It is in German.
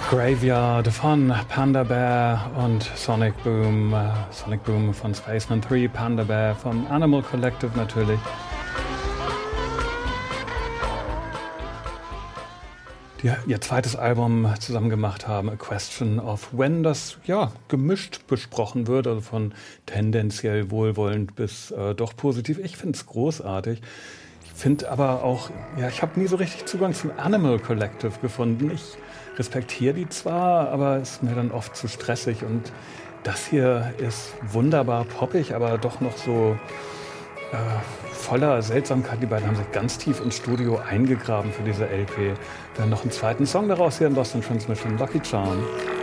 Graveyard von Panda Bear und Sonic Boom. Sonic Boom von Spaceman 3, Panda Bear vom Animal Collective natürlich. Die ihr zweites Album zusammen gemacht haben, A Question of When, das ja gemischt besprochen wird, also von tendenziell wohlwollend bis doch positiv. Ich finde es großartig. Ich finde aber auch, ja, ich habe nie so richtig Zugang zum Animal Collective gefunden. Ich respektiere die zwar, aber es ist mir dann oft zu stressig. Und das hier ist wunderbar poppig, aber doch noch so voller Seltsamkeit. Die beiden haben sich ganz tief ins Studio eingegraben für diese LP. Dann noch einen zweiten Song daraus hier in Lost in Transmission, Lucky Charm.